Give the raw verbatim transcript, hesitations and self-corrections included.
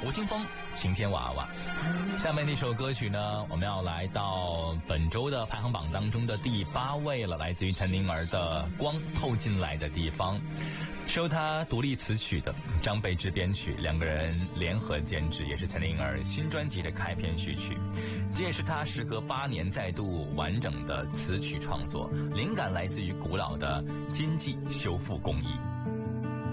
吴青峰晴天娃娃。下面这首歌曲呢，我们要来到本周的排行榜当中的第八位了，来自于陈宁儿的《光透进来的地方》，是由他独立词曲的，张贝芝编曲，两个人联合监制，也是陈宁儿新专辑的开篇序曲。这也是他时隔八年再度完整的词曲创作，灵感来自于古老的经济修复工艺。